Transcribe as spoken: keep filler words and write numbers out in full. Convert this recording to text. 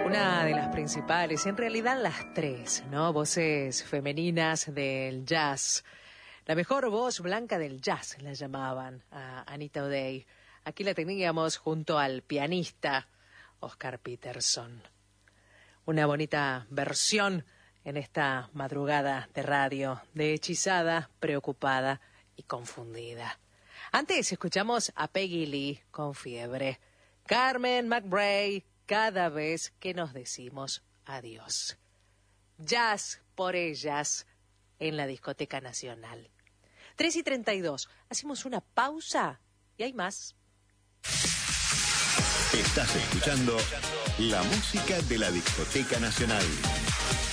Una de las principales, en realidad las tres, ¿no? Voces femeninas del jazz. La mejor voz blanca del jazz la llamaban a Anita O'Day. Aquí la teníamos junto al pianista Oscar Peterson. Una bonita versión en esta madrugada de radio de Hechizada, Preocupada y Confundida. Antes escuchamos a Peggy Lee con Fiebre. Carmen McRae, Cada vez que nos decimos adiós. Jazz por ellas en la Discoteca Nacional. tres y treinta y dos. Hacemos una pausa y hay más. Estás escuchando la música de la Discoteca Nacional.